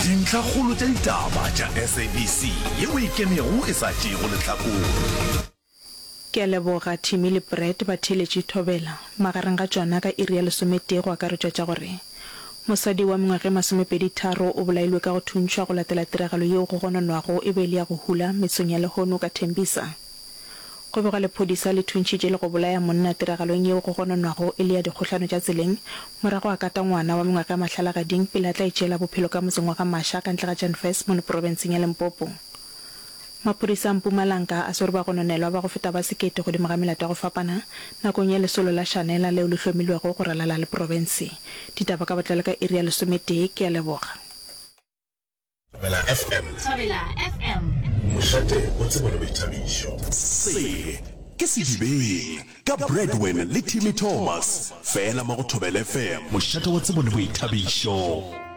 dintlha kgolo tša ditaba tša SABC yeo e kemego e sa tšego lehlakore. Ke a leboga Thimi le Brett ba theletše thobela magareng ga tšona ka iri ya 13 go akaretšwa tša gore mosadi wa mengwaga 23 o bolailwe ka go thuntšwa go latela tiragalo yeo go gononwago e be le ya go hula metsong ya Lehono ka Tembisa. Go bega lephodisa le thuntšitše le go bolaya monna tiragalong yeo go gononwago e le ya dikgohlano tša tseleng morago a kata ngwana wa mengwaga mahlalagading pele a tla itšela bophelo ka motseng wa ga Masha ka ntle ga Jan Fes mo provinseng ya Limpopo. Maphodisa a Mpumalanga a swere ba gononelwa ba go feta ba sekete godimo ga melato ya go fapana nakong ya lesolo la Shanela leo le hlomilwego go ralala le province. Ditaba ka botlalo ka iri ya 11 ke a leboga. Thobela FM. Mošate o tsebo le boithabišo. Se ke sedibeng ka Breadwin le Timmy Thomas fela mo go Thobela FM. Mošate o tsebo le boithabišo.